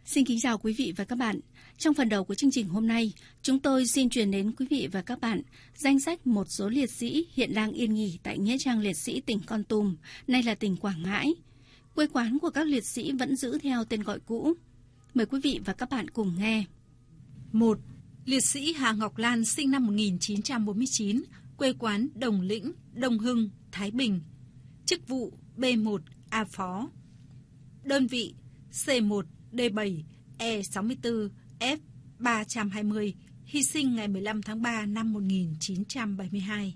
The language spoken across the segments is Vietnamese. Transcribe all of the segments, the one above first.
Xin kính chào quý vị và các bạn. Trong phần đầu của chương trình hôm nay, chúng tôi xin truyền đến quý vị và các bạn danh sách một số liệt sĩ hiện đang yên nghỉ tại Nghĩa trang liệt sĩ tỉnh Kon Tum, nay là tỉnh Quảng Ngãi. Quê quán của các liệt sĩ vẫn giữ theo tên gọi cũ. Mời quý vị và các bạn cùng nghe. 1. Liệt sĩ Hà Ngọc Lan sinh năm 1949, quê quán Đồng Lĩnh, Đông Hưng, Thái Bình. Chức vụ B1 A Phó. Đơn vị C1 D7 E64 F 320, hy sinh ngày 15 tháng 3 năm 1972.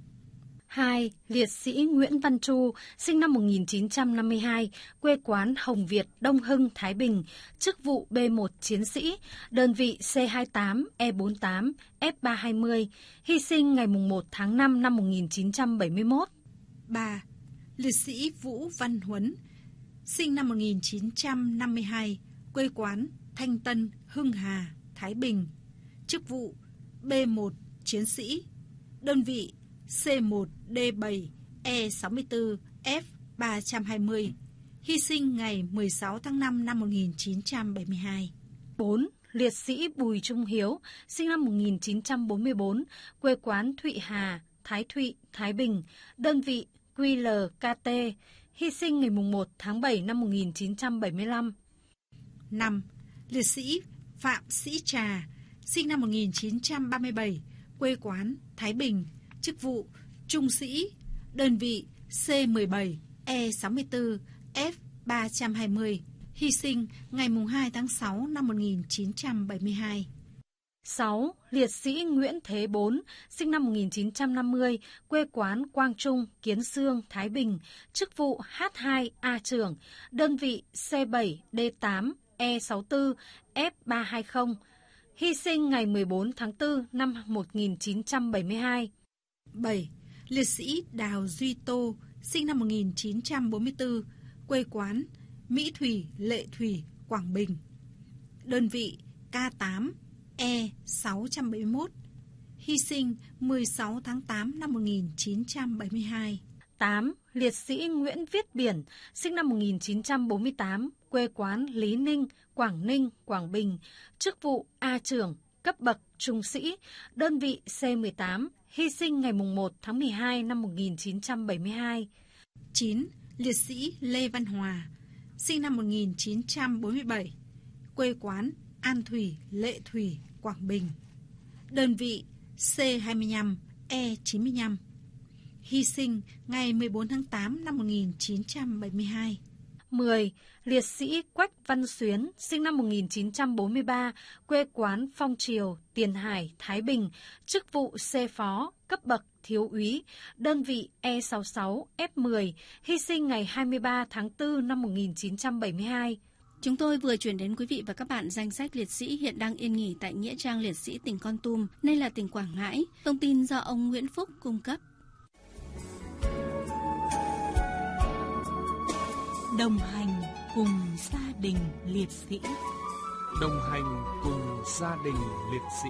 2. Liệt sĩ Nguyễn Văn Chu, sinh năm 1952, quê quán Hồng Việt, Đông Hưng, Thái Bình, chức vụ B1 chiến sĩ, đơn vị C28 E48 F320, hy sinh ngày 1 tháng 5 năm 1971. 3. Liệt sĩ Vũ Văn Huấn, sinh năm 1952, quê quán Thanh Tân, Hưng Hà, Thái Bình, chức vụ B1 chiến sĩ, đơn vị C1 D7 E64 F 320, hy sinh ngày 16 tháng 5 năm 1972. 4. Liệt sĩ Bùi Trung Hiếu, sinh năm 1944, quê quán Thụy Hà, Thái Thụy, Thái Bình, đơn vị QLKT, hy sinh ngày 1 tháng 7 năm 1975. 5. Liệt sĩ Phạm Sĩ Trà, sinh năm 1937, quê quán Thái Bình, chức vụ trung sĩ, đơn vị C17 E64 F 320, hy sinh ngày 2 tháng 6 năm 1972. 6. Liệt sĩ Nguyễn Thế Bốn, sinh năm 1950, quê quán Quang Trung, Kiến Xương, Thái Bình, chức vụ H2 A trưởng, đơn vị C7 D8 E64 F320, hy sinh ngày 14 tháng 4 năm 1972. 7. Liệt sĩ Đào Duy Tô, sinh năm 1944, quê quán Mỹ Thủy, Lệ Thủy, Quảng Bình, đơn vị K8 E671, hy sinh 16 tháng 8 năm 1972. 8. Liệt sĩ Nguyễn Viết Biển, sinh năm 1948, quê quán Lý Ninh, Quảng Ninh, Quảng Bình, chức vụ A trưởng, cấp bậc trung sĩ, đơn vị C18, hy sinh ngày 1 tháng 12 năm 1972. 9. Liệt sĩ Lê Văn Hòa, sinh năm 1947, quê quán An Thủy, Lệ Thủy, Quảng Bình, đơn vị C25 E95, hy sinh ngày 14 tháng 8 năm 1972. 10. Liệt sĩ Quách Văn Xuyến, sinh năm 1943, quê quán Phong Triều, Tiền Hải, Thái Bình, chức vụ C phó, cấp bậc thiếu úy, đơn vị E66 F10, hy sinh ngày 23 tháng 4 năm 1972. Chúng tôi vừa chuyển đến quý vị và các bạn danh sách liệt sĩ hiện đang yên nghỉ tại Nghĩa trang liệt sĩ tỉnh Kon Tum, nay là tỉnh Quảng Ngãi. Thông tin do ông Nguyễn Phúc cung cấp. Đồng hành cùng gia đình liệt sĩ. Đồng hành cùng gia đình liệt sĩ.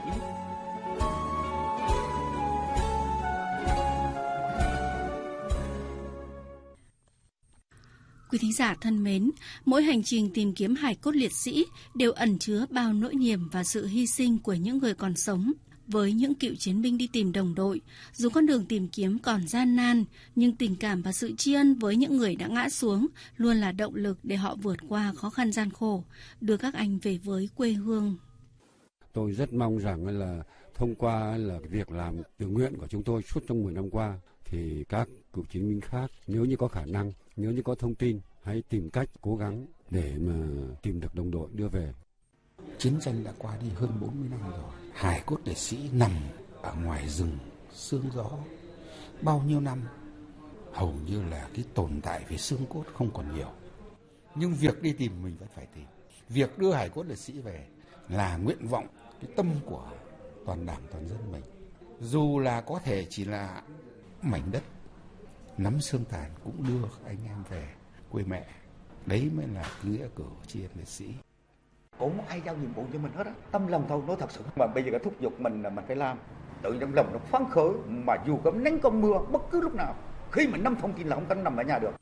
Quý thính giả thân mến, mỗi hành trình tìm kiếm hài cốt liệt sĩ đều ẩn chứa bao nỗi niềm và sự hy sinh của những người còn sống. Với những cựu chiến binh đi tìm đồng đội, dù con đường tìm kiếm còn gian nan, nhưng tình cảm và sự tri ân với những người đã ngã xuống luôn là động lực để họ vượt qua khó khăn gian khổ, đưa các anh về với quê hương. Tôi rất mong rằng là thông qua là việc làm tự nguyện của chúng tôi suốt trong 10 năm qua, thì các cựu chiến binh khác nếu như có khả năng, nếu như có thông tin, hãy tìm cách cố gắng để mà tìm được đồng đội đưa về. Chiến tranh đã qua đi hơn 40 năm rồi. Hài cốt liệt sĩ nằm ở ngoài rừng sương gió bao nhiêu năm, hầu như là cái tồn tại về xương cốt không còn nhiều. Nhưng việc đi tìm mình vẫn phải tìm. Việc đưa hài cốt liệt sĩ về là nguyện vọng, cái tâm của toàn đảng toàn dân mình. Dù là có thể chỉ là mảnh đất nắm xương tàn cũng đưa anh em về quê mẹ. Đấy mới là nghĩa cử tri ân liệt sĩ. Cũng không ai giao nhiệm vụ cho mình hết á, tâm lòng thôi, nói thật sự. Mà bây giờ cái thúc giục mình là mình phải làm, tự trong lòng nó phấn khởi, mà dù có nắng có mưa bất cứ lúc nào, khi mà nắm thông tin là không có nằm ở nhà được.